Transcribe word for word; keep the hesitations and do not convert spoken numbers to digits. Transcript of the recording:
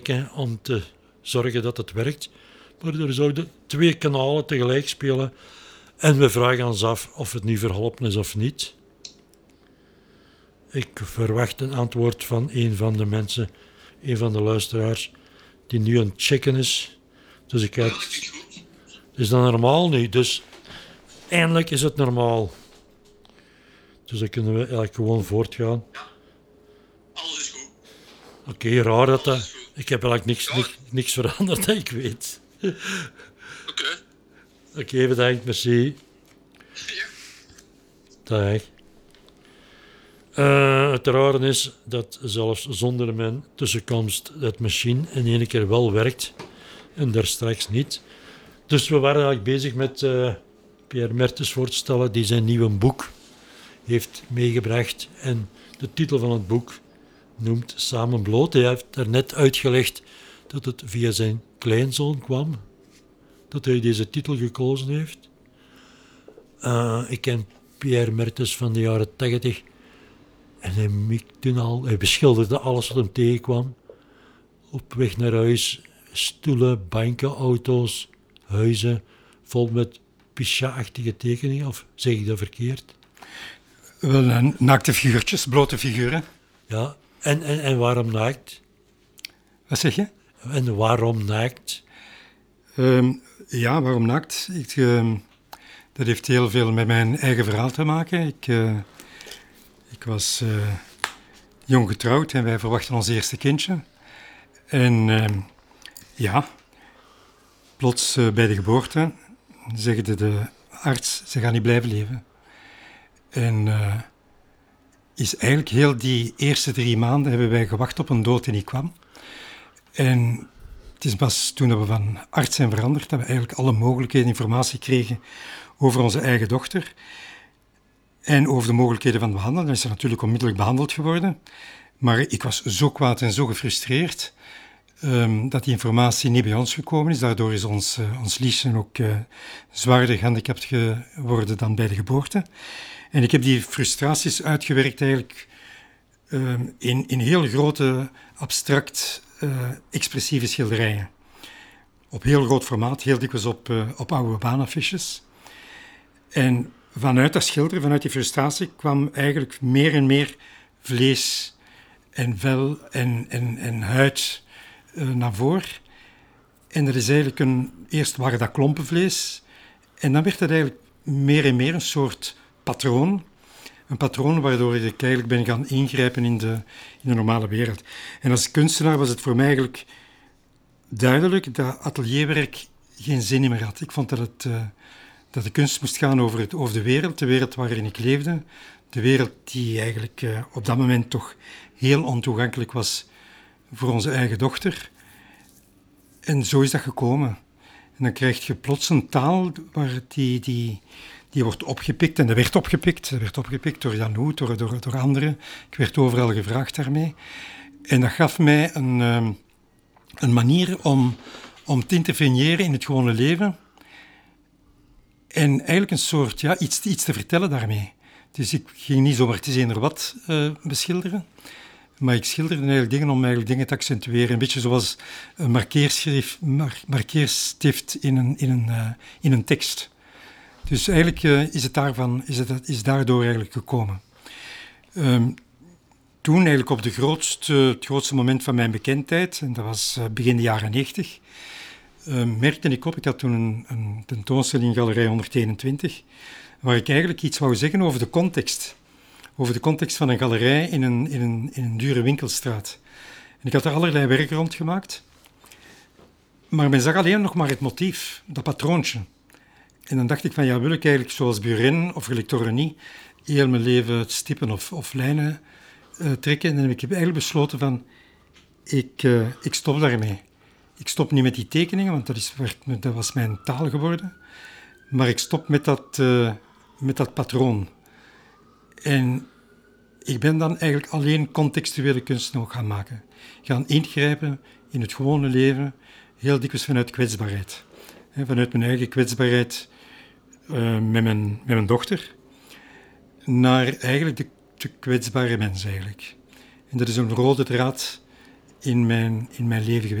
om te zorgen dat het werkt. Maar er zouden twee kanalen tegelijk spelen en we vragen ons af of het nu verholpen is of niet. Ik verwacht een antwoord van een van de mensen, een van de luisteraars, die nu aan het checken is. Dus ik kijk, is dat normaal nu? Dus eindelijk is het normaal. Dus dan kunnen we eigenlijk gewoon voortgaan. Alles is goed. Oké, okay, raar dat dat... Ik heb eigenlijk niks, niks, niks veranderd dat ik weet. Oké. Okay. Oké, okay, bedankt, merci. Ja. Dag. Uh, het rare is dat zelfs zonder mijn tussenkomst het machine in één keer wel werkt en daar straks niet. Dus we waren eigenlijk bezig met uh, Pierre Mertens voor te stellen, die zijn nieuwe boek heeft meegebracht. En de titel van het boek noemt Samen bloot. Hij heeft daarnet uitgelegd dat het via zijn kleinzoon kwam, dat hij deze titel gekozen heeft. Uh, ik ken Pierre Mertens van de jaren tachtig en hij mikte al, hij beschilderde alles wat hem tegenkwam. Op weg naar huis, stoelen, banken, auto's, huizen, vol met Pichat-achtige tekeningen, of zeg ik dat verkeerd? Wel, naakte figuurtjes, blote figuren. Ja, en, en, en waarom naakt? Wat zeg je? En waarom naakt? Um, ja, waarom naakt? Ik, uh, dat heeft heel veel met mijn eigen verhaal te maken. Ik, uh, ik was uh, jong getrouwd en wij verwachten ons eerste kindje. En uh, ja, plots uh, bij de geboorte zegde de arts, ze gaan niet blijven leven. En uh, is eigenlijk heel die eerste drie maanden hebben wij gewacht op een dood die niet kwam. En het is pas toen we van arts zijn veranderd dat we eigenlijk alle mogelijkheden informatie kregen over onze eigen dochter. En over de mogelijkheden van behandelen. Dan is ze natuurlijk onmiddellijk behandeld geworden. Maar ik was zo kwaad en zo gefrustreerd um, dat die informatie niet bij ons gekomen is. Daardoor is ons, uh, ons Liesje ook uh, zwaarder gehandicapt geworden dan bij de geboorte. En ik heb die frustraties uitgewerkt eigenlijk uh, in, in heel grote, abstract, uh, expressieve schilderijen. Op heel groot formaat, heel dikwijls op, uh, op oude baanaffiches. En vanuit dat schilderen, vanuit die frustratie, kwam eigenlijk meer en meer vlees en vel en, en, en huid uh, naar voren. En dat is eigenlijk een... Eerst waren dat klompen vlees. En dan werd dat eigenlijk meer en meer een soort patroon. Een patroon waardoor ik eigenlijk ben gaan ingrijpen in de, in de normale wereld. En als kunstenaar was het voor mij eigenlijk duidelijk dat atelierwerk geen zin meer had. Ik vond dat, het, uh, dat de kunst moest gaan over, het, over de wereld, de wereld waarin ik leefde. De wereld die eigenlijk uh, op dat moment toch heel ontoegankelijk was voor onze eigen dochter. En zo is dat gekomen. En dan krijg je plots een taal waar die... die Die wordt opgepikt en dat werd opgepikt. Dat werd opgepikt door Jan Hoed, door, door, door anderen. Ik werd overal gevraagd daarmee. En dat gaf mij een, um, een manier om, om te interveneren in het gewone leven. En eigenlijk een soort, ja, iets, iets te vertellen daarmee. Dus ik ging niet zomaar te eender wat uh, beschilderen. Maar ik schilderde eigenlijk dingen om eigenlijk dingen te accentueren. Een beetje zoals een markeerschrift, mar, markeerstift in een, in, een, uh, in een tekst. Dus eigenlijk uh, is, het daarvan, is, het, is daardoor eigenlijk gekomen. Um, toen eigenlijk op de grootste, het grootste moment van mijn bekendheid, en dat was uh, begin de jaren negentig, uh, merkte ik op, ik had toen een, een tentoonstelling in Galerij honderdeenentwintig, waar ik eigenlijk iets wou zeggen over de context. Over de context van een galerij in een, in een, in een dure winkelstraat. En ik had er allerlei werk rond gemaakt, maar men zag alleen nog maar het motief, dat patroontje. En dan dacht ik van, ja, wil ik eigenlijk zoals Buren of gelijk Torreny heel mijn leven stippen of, of lijnen uh, trekken. En dan heb ik eigenlijk besloten van, ik, uh, ik stop daarmee. Ik stop niet met die tekeningen, want dat, is, dat was mijn taal geworden. Maar ik stop met dat, uh, met dat patroon. En ik ben dan eigenlijk alleen contextuele kunst nog gaan maken. Gaan ingrijpen in het gewone leven, heel dikwijls vanuit kwetsbaarheid. He, vanuit mijn eigen kwetsbaarheid uh, met, mijn, met mijn dochter, naar eigenlijk de, de kwetsbare mens eigenlijk. En dat is een rode draad in mijn, in mijn leven